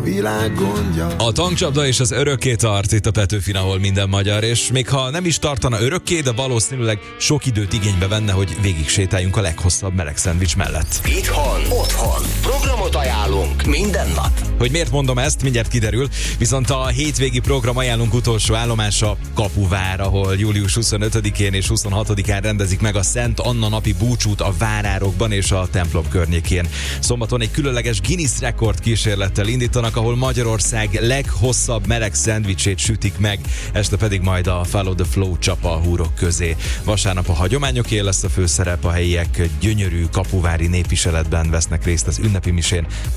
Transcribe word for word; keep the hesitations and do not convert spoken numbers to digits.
világ gondja. A tankcsapda és az örökké tart itt a Petőfin, ahol minden magyar, és még ha nem is tartana örökké, de valószínűleg sok időt igénybe venne, hogy végig sétáljunk a leghosszabb meleg szendvics mellett. Itthon, otthon, programot ajánlunk minden nap. Hogy miért mondom ezt, mindjárt kiderül, viszont a hétvégi program ajánlunk utolsó állomása Kapuvár, ahol július huszonötödikén és huszonhatodikán rendezik meg a Szent Anna napi búcsút a várárokban és a templom környékén. Szombaton egy különleges Guinness rekord kísérlettel indítanak, ahol Magyarország leghosszabb meleg szendvicsét sütik meg, este pedig majd a Follow the Flow csapa a húrok közé. Vasárnap a hagyományoké lesz a főszerep, a helyiek gyönyörű kapuvári népviseletben vesznek részt az ünnepi misén,